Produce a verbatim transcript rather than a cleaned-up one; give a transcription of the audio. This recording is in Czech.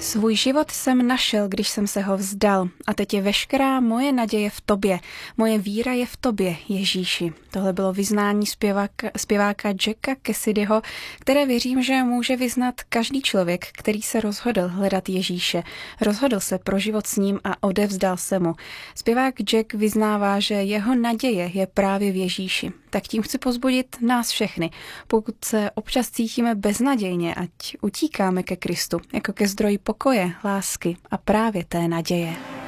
Svůj život jsem našel, když jsem se ho vzdal. A teď je veškerá moje naděje v tobě. Moje víra je v tobě, Ježíši. Tohle bylo vyznání zpěváka, zpěváka Jacka Cassidyho, které věřím, že může vyznat každý člověk, který se rozhodl hledat Ježíše. Rozhodl se pro život s ním a odevzdal se mu. Zpěvák Jack vyznává, že jeho naděje je právě v Ježíši. Tak tím chci pozbudit nás všechny. Pokud se občas cítíme beznadějně, ať utíkáme ke Kristu, jako ke zdroji pokoje, lásky a právě té naděje.